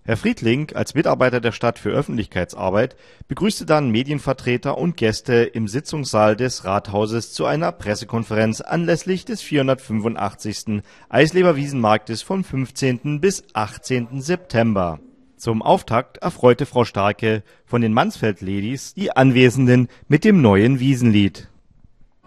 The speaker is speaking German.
Herr Friedling, als Mitarbeiter der Stadt für Öffentlichkeitsarbeit, begrüßte dann Medienvertreter und Gäste im Sitzungssaal des Rathauses zu einer Pressekonferenz anlässlich des 485. Eisleber Wiesenmarktes vom 15. bis 18. September. Zum Auftakt erfreute Frau Starke von den Mansfeld Ladies die Anwesenden mit dem neuen Wiesenlied.